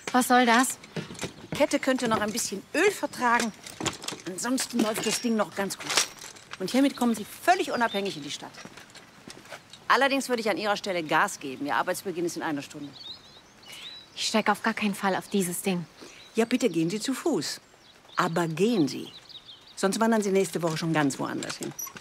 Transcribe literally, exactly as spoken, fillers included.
Was soll das? Kette könnte noch ein bisschen Öl vertragen. Ansonsten läuft das Ding noch ganz gut. Und hiermit kommen Sie völlig unabhängig in die Stadt. Allerdings würde ich an Ihrer Stelle Gas geben. Ihr Arbeitsbeginn ist in einer Stunde. Ich steige auf gar keinen Fall auf dieses Ding. Ja, bitte gehen Sie zu Fuß. Aber gehen Sie. Sonst wandern Sie nächste Woche schon ganz woanders hin.